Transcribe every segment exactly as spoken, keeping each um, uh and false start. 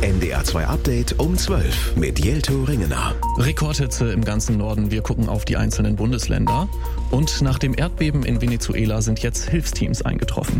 N D R zwei Update um zwölf mit Jelto Ringener. Rekordhitze im ganzen Norden. Wir gucken auf die einzelnen Bundesländer. Und nach dem Erdbeben in Venezuela sind jetzt Hilfsteams eingetroffen.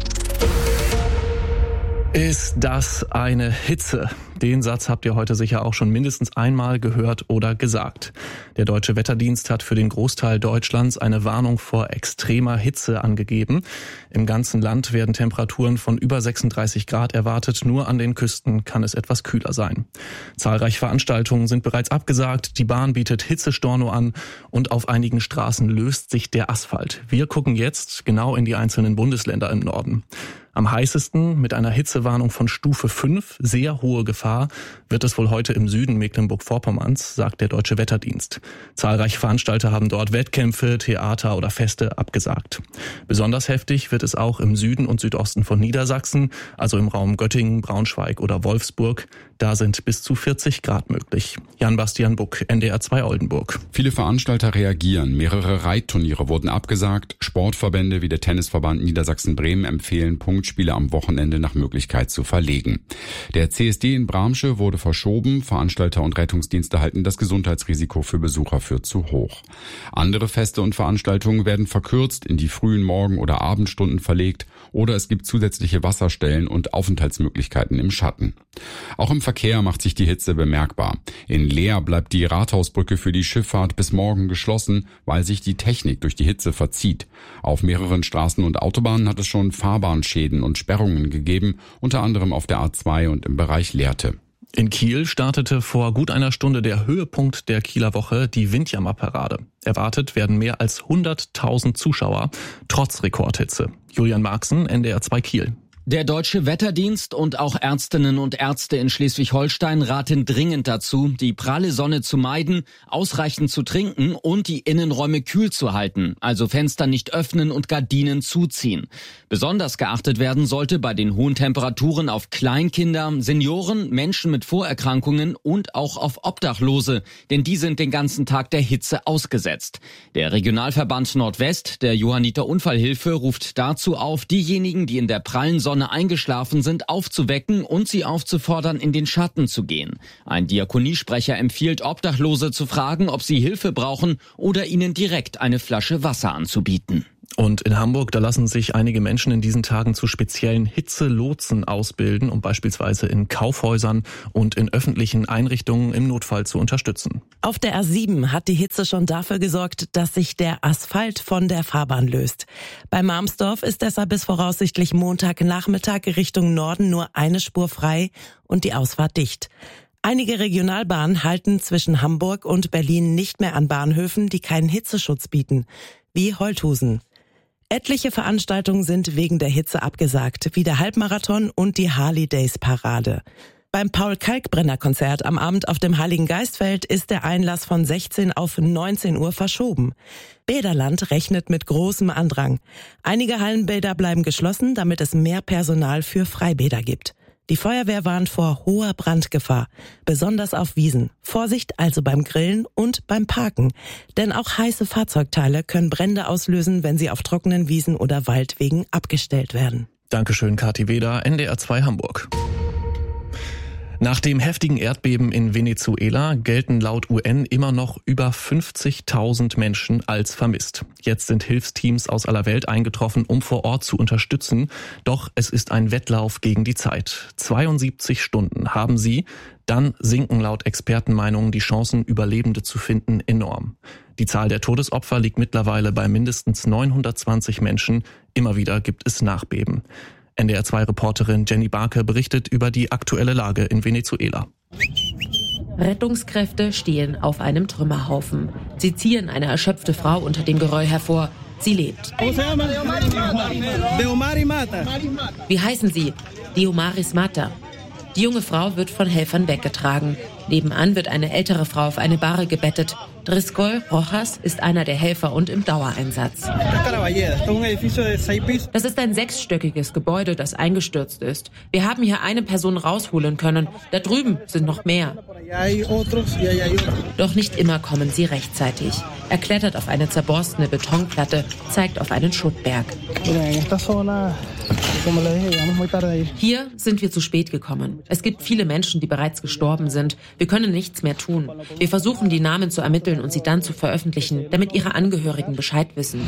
Ist das eine Hitze? Den Satz habt ihr heute sicher auch schon mindestens einmal gehört oder gesagt. Der Deutsche Wetterdienst hat für den Großteil Deutschlands eine Warnung vor extremer Hitze angegeben. Im ganzen Land werden Temperaturen von über sechsunddreißig Grad erwartet. Nur an den Küsten kann es etwas kühler sein. Zahlreiche Veranstaltungen sind bereits abgesagt. Die Bahn bietet Hitzestorno an und auf einigen Straßen löst sich der Asphalt. Wir gucken jetzt genau in die einzelnen Bundesländer im Norden. Am heißesten mit einer Hitzewarnung von Stufe fünf, sehr hohe Gefahr, wird es wohl heute im Süden Mecklenburg-Vorpommerns, sagt der Deutsche Wetterdienst. Zahlreiche Veranstalter haben dort Wettkämpfe, Theater oder Feste abgesagt. Besonders heftig wird es auch im Süden und Südosten von Niedersachsen, also im Raum Göttingen, Braunschweig oder Wolfsburg. Da sind bis zu vierzig Grad möglich. Jan-Bastian Buck, N D R zwei Oldenburg. Viele Veranstalter reagieren. Mehrere Reitturniere wurden abgesagt. Sportverbände wie der Tennisverband Niedersachsen-Bremen empfehlen, Punktspiele am Wochenende nach Möglichkeit zu verlegen. Der C S D in Bramsche wurde verschoben. Veranstalter und Rettungsdienste halten das Gesundheitsrisiko für Besucher für zu hoch. Andere Feste und Veranstaltungen werden verkürzt, in die frühen Morgen- oder Abendstunden verlegt oder es gibt zusätzliche Wasserstellen und Aufenthaltsmöglichkeiten im Schatten. Auch im Verkehr macht sich die Hitze bemerkbar. In Leer bleibt die Rathausbrücke für die Schifffahrt bis morgen geschlossen, weil sich die Technik durch die Hitze verzieht. Auf mehreren Straßen und Autobahnen hat es schon Fahrbahnschäden und Sperrungen gegeben, unter anderem auf der A zwei und im Bereich Lehrte. In Kiel startete vor gut einer Stunde der Höhepunkt der Kieler Woche, die Windjammerparade. Erwartet werden mehr als hunderttausend Zuschauer, trotz Rekordhitze. Julian Marxen, N D R zwei Kiel. Der Deutsche Wetterdienst und auch Ärztinnen und Ärzte in Schleswig-Holstein raten dringend dazu, die pralle Sonne zu meiden, ausreichend zu trinken und die Innenräume kühl zu halten, also Fenster nicht öffnen und Gardinen zuziehen. Besonders geachtet werden sollte bei den hohen Temperaturen auf Kleinkinder, Senioren, Menschen mit Vorerkrankungen und auch auf Obdachlose, denn die sind den ganzen Tag der Hitze ausgesetzt. Der Regionalverband Nordwest der Johanniter Unfallhilfe ruft dazu auf, diejenigen, die in der prallen Sonne eingeschlafen sind, aufzuwecken und sie aufzufordern, in den Schatten zu gehen. Ein Diakoniesprecher empfiehlt, Obdachlose zu fragen, ob sie Hilfe brauchen oder ihnen direkt eine Flasche Wasser anzubieten. Und in Hamburg, da lassen sich einige Menschen in diesen Tagen zu speziellen Hitzelotsen ausbilden, um beispielsweise in Kaufhäusern und in öffentlichen Einrichtungen im Notfall zu unterstützen. Auf der A sieben hat die Hitze schon dafür gesorgt, dass sich der Asphalt von der Fahrbahn löst. Bei Marmsdorf ist deshalb bis voraussichtlich Montagnachmittag Richtung Norden nur eine Spur frei und die Ausfahrt dicht. Einige Regionalbahnen halten zwischen Hamburg und Berlin nicht mehr an Bahnhöfen, die keinen Hitzeschutz bieten, wie Holthusen. Etliche Veranstaltungen sind wegen der Hitze abgesagt, wie der Halbmarathon und die Harley-Days-Parade. Beim Paul-Kalkbrenner-Konzert am Abend auf dem Heiligen Geistfeld ist der Einlass von sechzehn auf neunzehn Uhr verschoben. Bäderland rechnet mit großem Andrang. Einige Hallenbäder bleiben geschlossen, damit es mehr Personal für Freibäder gibt. Die Feuerwehr warnt vor hoher Brandgefahr, besonders auf Wiesen. Vorsicht also beim Grillen und beim Parken. Denn auch heiße Fahrzeugteile können Brände auslösen, wenn sie auf trockenen Wiesen oder Waldwegen abgestellt werden. Dankeschön, Kathi Weder, N D R zwei Hamburg. Nach dem heftigen Erdbeben in Venezuela gelten laut U N immer noch über fünfzigtausend Menschen als vermisst. Jetzt sind Hilfsteams aus aller Welt eingetroffen, um vor Ort zu unterstützen. Doch es ist ein Wettlauf gegen die Zeit. zweiundsiebzig Stunden haben sie. Dann sinken laut Expertenmeinungen die Chancen, Überlebende zu finden, enorm. Die Zahl der Todesopfer liegt mittlerweile bei mindestens neunhundertzwanzig Menschen. Immer wieder gibt es Nachbeben. N D R zwei Reporterin Jenny Barke berichtet über die aktuelle Lage in Venezuela. Rettungskräfte stehen auf einem Trümmerhaufen. Sie ziehen eine erschöpfte Frau unter dem Geröll hervor. Sie lebt. Wie heißen Sie? Diomaris Mata. Die junge Frau wird von Helfern weggetragen. Nebenan wird eine ältere Frau auf eine Bahre gebettet. Driscoll Rojas ist einer der Helfer und im Dauereinsatz. Das ist ein sechsstöckiges Gebäude, das eingestürzt ist. Wir haben hier eine Person rausholen können. Da drüben sind noch mehr. Doch nicht immer kommen sie rechtzeitig. Er klettert auf eine zerborstene Betonplatte, zeigt auf einen Schuttberg. Hier sind wir zu spät gekommen. Es gibt viele Menschen, die bereits gestorben sind. Wir können nichts mehr tun. Wir versuchen, die Namen zu ermitteln und sie dann zu veröffentlichen, damit ihre Angehörigen Bescheid wissen.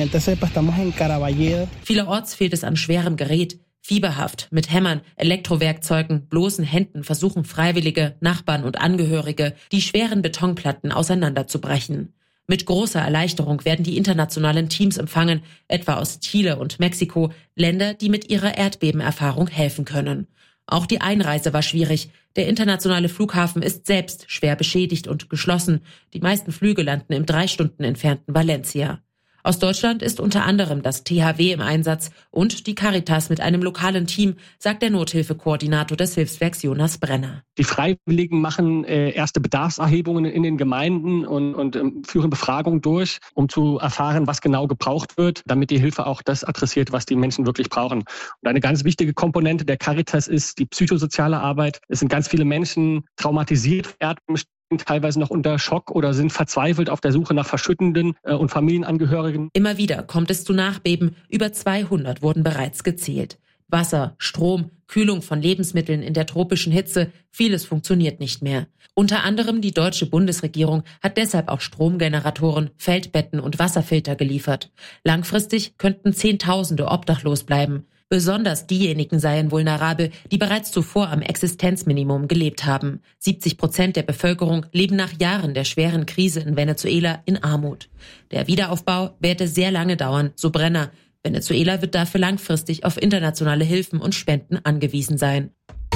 Vielerorts fehlt es an schwerem Gerät. Fieberhaft, mit Hämmern, Elektrowerkzeugen, bloßen Händen versuchen Freiwillige, Nachbarn und Angehörige, die schweren Betonplatten auseinanderzubrechen. Mit großer Erleichterung werden die internationalen Teams empfangen, etwa aus Chile und Mexiko, Länder, die mit ihrer Erdbebenerfahrung helfen können. Auch die Einreise war schwierig. Der internationale Flughafen ist selbst schwer beschädigt und geschlossen. Die meisten Flüge landen im drei Stunden entfernten Valencia. Aus Deutschland ist unter anderem das T H W im Einsatz und die Caritas mit einem lokalen Team, sagt der Nothilfekoordinator des Hilfswerks Jonas Brenner. Die Freiwilligen machen äh, erste Bedarfserhebungen in den Gemeinden und, und ähm, führen Befragungen durch, um zu erfahren, was genau gebraucht wird, damit die Hilfe auch das adressiert, was die Menschen wirklich brauchen. Und eine ganz wichtige Komponente der Caritas ist die psychosoziale Arbeit. Es sind ganz viele Menschen traumatisiert, teilweise noch unter Schock oder sind verzweifelt auf der Suche nach Verschüttenden äh, und Familienangehörigen. Immer wieder kommt es zu Nachbeben. Über zweihundert wurden bereits gezählt. Wasser, Strom, Kühlung von Lebensmitteln in der tropischen Hitze, vieles funktioniert nicht mehr. Unter anderem die deutsche Bundesregierung hat deshalb auch Stromgeneratoren, Feldbetten und Wasserfilter geliefert. Langfristig könnten Zehntausende obdachlos bleiben. Besonders diejenigen seien vulnerabel, die bereits zuvor am Existenzminimum gelebt haben. siebzig Prozent der Bevölkerung leben nach Jahren der schweren Krise in Venezuela in Armut. Der Wiederaufbau werde sehr lange dauern, so Brenner. Venezuela wird dafür langfristig auf internationale Hilfen und Spenden angewiesen sein.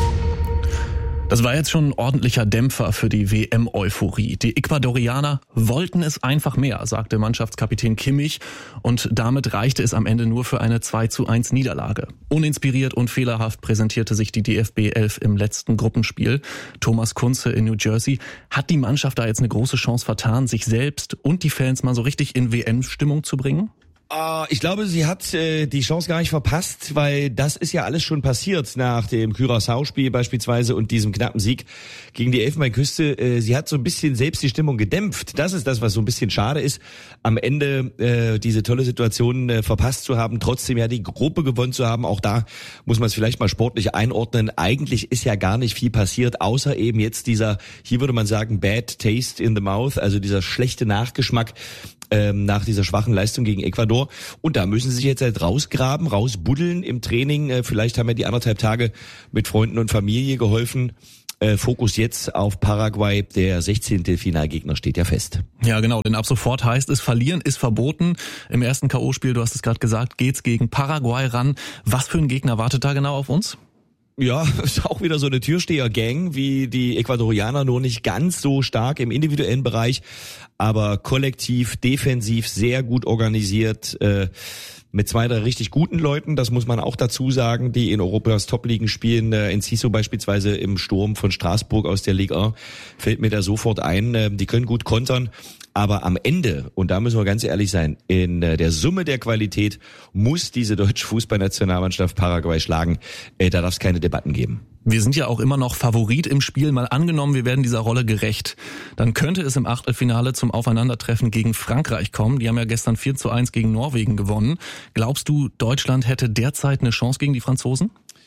Das war jetzt schon ein ordentlicher Dämpfer für die W M-Euphorie. Die Ecuadorianer wollten es einfach mehr, sagte Mannschaftskapitän Kimmich. Und damit reichte es am Ende nur für eine zwei zu eins Niederlage. Uninspiriert und fehlerhaft präsentierte sich die D F B elf im letzten Gruppenspiel. Thomas Kunze in New Jersey. Hat die Mannschaft da jetzt eine große Chance vertan, sich selbst und die Fans mal so richtig in W M-Stimmung zu bringen? Uh, ich glaube, sie hat äh, die Chance gar nicht verpasst, weil das ist ja alles schon passiert nach dem Curaçao-Spiel beispielsweise und diesem knappen Sieg gegen die Elfenbeinküste. Äh, sie hat so ein bisschen selbst die Stimmung gedämpft. Das ist das, was so ein bisschen schade ist, am Ende äh, diese tolle Situation äh, verpasst zu haben, trotzdem ja die Gruppe gewonnen zu haben. Auch da muss man es vielleicht mal sportlich einordnen. Eigentlich ist ja gar nicht viel passiert, außer eben jetzt dieser, hier würde man sagen, Bad Taste in the Mouth, also dieser schlechte Nachgeschmack ähm, nach dieser schwachen Leistung gegen Ecuador. Und da müssen sie sich jetzt halt rausgraben, rausbuddeln im Training. Äh, vielleicht haben ja die anderthalb Tage mit Freunden und Familie geholfen. Äh, Fokus jetzt auf Paraguay. Der sechzehnte Finalgegner steht ja fest. Ja, genau, denn ab sofort heißt es, verlieren ist verboten. Im ersten K O-Spiel, du hast es gerade gesagt, geht's gegen Paraguay ran. Was für ein Gegner wartet da genau auf uns? Ja, ist auch wieder so eine Türsteher-Gang wie die Ecuadorianer, nur nicht ganz so stark im individuellen Bereich, aber kollektiv, defensiv sehr gut organisiert, äh, mit zwei, drei richtig guten Leuten, das muss man auch dazu sagen, die in Europas Top-Ligen spielen. Äh, Enciso beispielsweise im Sturm von Straßburg aus der Ligue eins fällt mir da sofort ein. Äh, die können gut kontern. Aber am Ende, und da müssen wir ganz ehrlich sein, in der Summe der Qualität muss diese deutsche Fußballnationalmannschaft Paraguay schlagen. Da darf es keine Debatten geben. Wir sind ja auch immer noch Favorit im Spiel. Mal angenommen, wir werden dieser Rolle gerecht. Dann könnte es im Achtelfinale zum Aufeinandertreffen gegen Frankreich kommen. Die haben ja gestern vier zu eins gegen Norwegen gewonnen. Glaubst du, Deutschland hätte derzeit eine Chance gegen die Franzosen?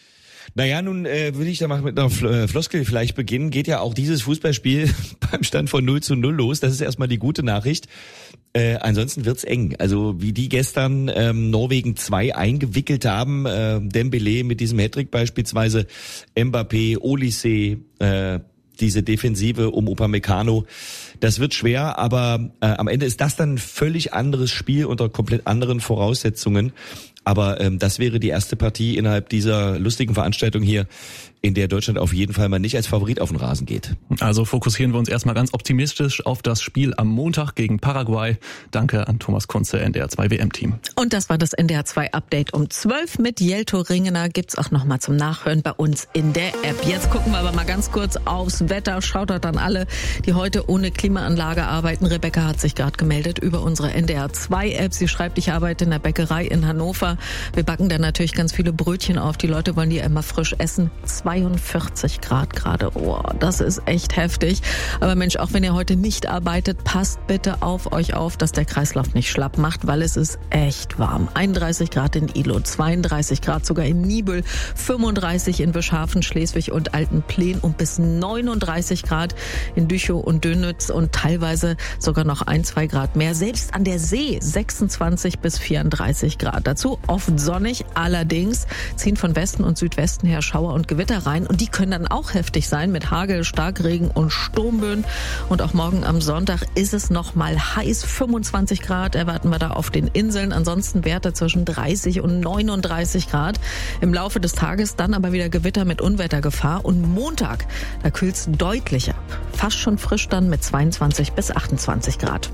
Naja, nun äh, würde ich da mal mit einer Floskel vielleicht beginnen. Geht ja auch dieses Fußballspiel beim Stand von null zu null los. Das ist erstmal die gute Nachricht. Äh, ansonsten wird's eng. Also wie die gestern ähm, Norwegen zwei eingewickelt haben, äh, Dembélé mit diesem Hattrick beispielsweise, Mbappé, Olise, äh, diese Defensive um Upamecano, das wird schwer, aber äh, am Ende ist das dann ein völlig anderes Spiel unter komplett anderen Voraussetzungen. Aber ähm, das wäre die erste Partie innerhalb dieser lustigen Veranstaltung hier, in der Deutschland auf jeden Fall mal nicht als Favorit auf den Rasen geht. Also fokussieren wir uns erstmal ganz optimistisch auf das Spiel am Montag gegen Paraguay. Danke an Thomas Kunze, N D R zwei W M-Team. Und das war das N D R zwei Update um zwölf mit Jelto Ringener. Gibt's auch nochmal zum Nachhören bei uns in der App. Jetzt gucken wir aber mal ganz kurz aufs Wetter. Schaut dort an alle, die heute ohne Klimaanlage arbeiten. Rebecca hat sich gerade gemeldet über unsere N D R zwei App. Sie schreibt, ich arbeite in der Bäckerei in Hannover. Wetter. Wir backen dann natürlich ganz viele Brötchen auf. Die Leute wollen die immer frisch essen. zweiundvierzig Grad gerade. Oh, das ist echt heftig. Aber Mensch, auch wenn ihr heute nicht arbeitet, passt bitte auf euch auf, dass der Kreislauf nicht schlapp macht, weil es ist echt warm. einunddreißig Grad in Ihlow, zweiunddreißig Grad sogar in Nibel, fünfunddreißig in Bischhafen, Schleswig und Altenplen und bis neununddreißig Grad in Düchow und Dönitz und teilweise sogar noch ein, zwei Grad mehr. Selbst an der See sechsundzwanzig bis vierunddreißig Grad. Dazu oft sonnig, allerdings ziehen von Westen und Südwesten her Schauer und Gewitter rein und die können dann auch heftig sein mit Hagel, Starkregen und Sturmböen. Und auch morgen am Sonntag ist es noch mal heiß. fünfundzwanzig Grad erwarten wir da auf den Inseln. Ansonsten Werte zwischen dreißig und neununddreißig Grad. Im Laufe des Tages dann aber wieder Gewitter mit Unwettergefahr. Und Montag, da kühlt es deutlich ab. Fast schon frisch dann mit zweiundzwanzig bis achtundzwanzig Grad.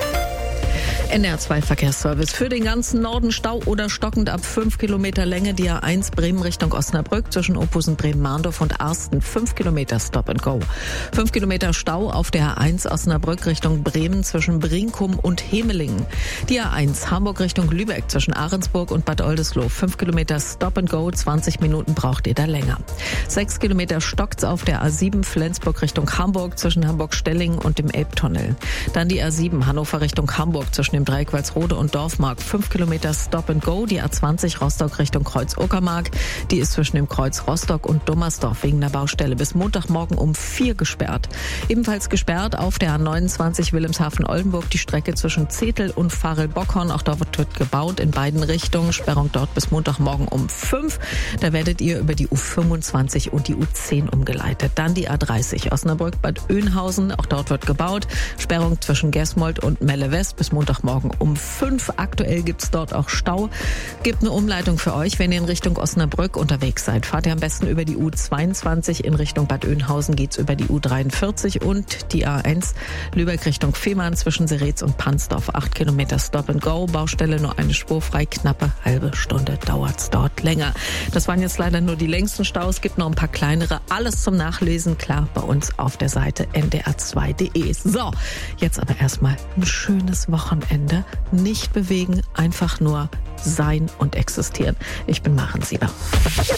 N R zwei Verkehrsservice. Für den ganzen Norden Stau oder stockend ab fünf Kilometer Länge. Die A eins Bremen Richtung Osnabrück zwischen Opusen, Bremen-Mahndorf und Arsten. fünf Kilometer Stop and Go. fünf Kilometer Stau auf der A eins Osnabrück Richtung Bremen zwischen Brinkum und Hemelingen. Die A eins Hamburg Richtung Lübeck zwischen Ahrensburg und Bad Oldesloe. fünf Kilometer Stop and Go. zwanzig Minuten braucht ihr da länger. sechs Kilometer stockt's auf der A sieben Flensburg Richtung Hamburg zwischen Hamburg-Stellingen und dem Elbtunnel. Dann die A sieben Hannover Richtung Hamburg zwischen dem Dreieck Walsrode und Dorfmark. fünf Kilometer Stop and Go. Die A zwanzig Rostock Richtung Kreuz-Uckermark. Die ist zwischen dem Kreuz Rostock und Dummersdorf wegen der Baustelle bis Montagmorgen um vier gesperrt. Ebenfalls gesperrt auf der A neunundzwanzig Wilhelmshaven-Oldenburg die Strecke zwischen Zetel und Farel-Bockhorn. Auch dort wird gebaut in beiden Richtungen. Sperrung dort bis Montagmorgen um fünf. Da werdet ihr über die U fünfundzwanzig und die U zehn umgeleitet. Dann die A dreißig Osnabrück-Bad Oeynhausen. Auch dort wird gebaut. Sperrung zwischen Gesmold und Melle West bis Montagmorgen um fünf. Aktuell gibt's dort auch Stau. Gibt eine Umleitung für euch, wenn ihr in Richtung Osnabrück unterwegs seid. Fahrt ihr am besten über die U zweiundzwanzig. In Richtung Bad Oeynhausen geht's über die U dreiundvierzig und die A eins Lübeck Richtung Fehmarn zwischen Seretz und Pansdorf. acht Kilometer Stop and Go. Baustelle nur eine Spur frei. Knappe halbe Stunde dauert's dort länger. Das waren jetzt leider nur die längsten Staus. Gibt noch ein paar kleinere. Alles zum Nachlesen, klar, bei uns auf der Seite n d r zwei punkt d e. So, jetzt aber erstmal ein schönes Wochenende. Nicht bewegen, einfach nur sein und existieren. Ich bin Maren Sieber.